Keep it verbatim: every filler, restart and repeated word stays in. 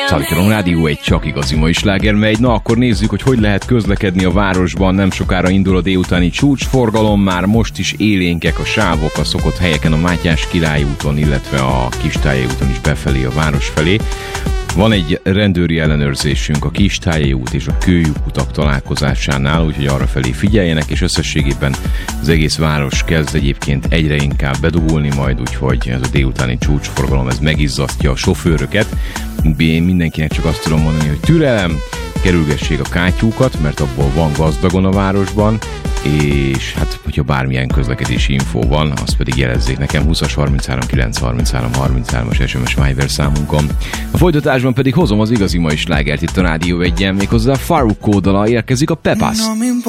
Szalítom Rádió, egy csak igazi mai sláger megy. Na akkor nézzük, hogy hogy lehet közlekedni a városban. Nem sokára indul a délutáni csúcsforgalom, már most is élénkek a sávok a szokott helyeken, a Mátyás Király úton, illetve a Kistályai úton is befelé a város felé. Van egy rendőri ellenőrzésünk a Kistályai út és a Kőlyuk utak találkozásánál, úgyhogy arra felé figyeljenek, és összességében az egész város kezd egyébként egyre inkább bedugulni majd, úgyhogy ez a délutáni csúcsforgalom, ez megizzasztja a sofőröket. Én mindenkinek csak azt tudom mondani, hogy türelem, kerülgessék a kátyúkat, mert abból van gazdagon a városban, és hát, hogyha bármilyen közlekedési infó van, azt pedig jelezzék nekem húszas harminchárom kilenc harminchárom harminchárom-as es em es Viber számunkon. A folytatásban pedig hozom az igazi mai slágert itt a Rádió egyen, méghozzá a Farruko dala, érkezik a Pepas.